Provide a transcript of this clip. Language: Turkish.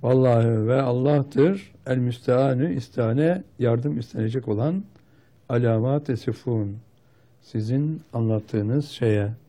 Vallahi ve Allah'tır el müsteanü istane yardım istenecek olan alamat esifun sizin anlattığınız şeye